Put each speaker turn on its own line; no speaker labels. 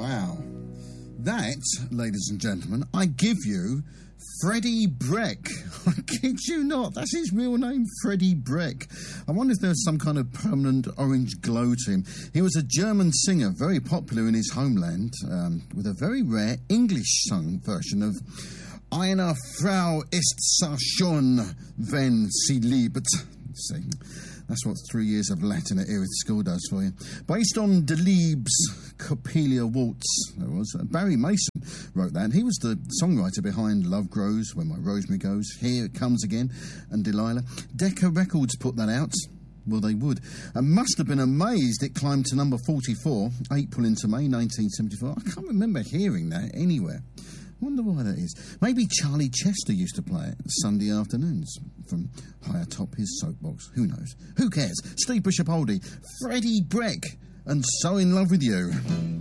Wow. That, ladies and gentlemen, I give you Freddie Breck. I kid you not. That's his real name, Freddie Breck. I wonder if there was some kind of permanent orange glow to him. He was a German singer, very popular in his homeland, with a very rare English-sung version of Eine Frau ist so schön, wenn sie liebt. See, that's what 3 years of Latin at Erith School does for you. Based on Delibes' Coppelia Waltz, there was. Barry Mason wrote that. He was the songwriter behind Love Grows, When My Rosemary Goes, Here It Comes Again, and Delilah. Decca Records put that out. Well, they would. And must have been amazed it climbed to number 44, April into May 1974. I can't remember hearing that anywhere. Wonder why that is. Maybe Charlie Chester used to play it Sunday afternoons from high atop his soapbox. Who knows? Who cares? Steve Bishop Oldie, Freddie Breck, and So In Love With You.